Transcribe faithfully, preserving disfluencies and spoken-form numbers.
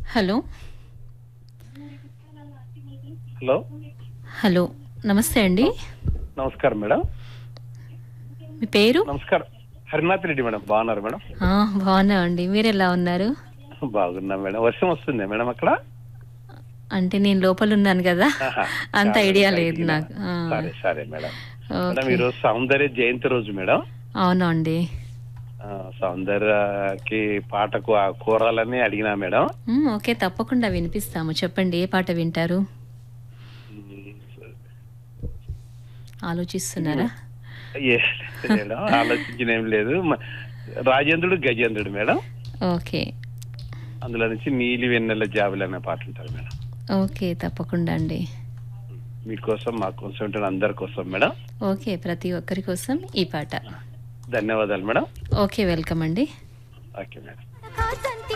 Hello. Hello. Hello. నమస్తే అండి. నమస్ నమస్కారం మేడం. మీ పేరు? నమస్కారం. హరినాథ్ రెడ్డి మేడం. బాగున్నారు మేడం? ఆ! బాగున్నామండి. మీరెలా ఉన్నారు? బాగున్నా మేడం. వర్షం వస్తుందా మేడం అక్కడ? అంటే నేను లోపలున్నాను గదా! ఆహా! అంత కాదు ఐడియా లేదు బయటికి రా నాకు. ఆ! సరే, సరే మేడం. Madam okay. ఈరోజు సౌందర్య జయంతి రోజు మేడం. అవునండి. ఆ, సౌందర్యకి పాటకు ఆ కూరాలని అడిగినా మేడం. హ్మ్. ఓకే. తప్పకుండా వినిపిస్తాము. చెప్పండి ఏ పాట వింటారు? ఉమ్, ఆలోచిస్తున్నారా? ఏ మేడం ఆలోచించిన ఏం లేదు. మ- రాజేంద్రుడు గజేంద్రుడు మేడం. ఓకే. అందులో నుంచి నీలి వెన్నెల జాబులు అనే పాట ఉంటుంది మేడం. ఓకే. తప్పకుండా అండి. మీకోసం మా కోసం ఉంటున్న అందరి కోసం మేడం. ఓకే. ప్రతి ఒక్కరి కోసం ఈ పాట. ధన్యవాదాలు మేడం. ఓకే. వెల్కమ్ అండి. Okay madam.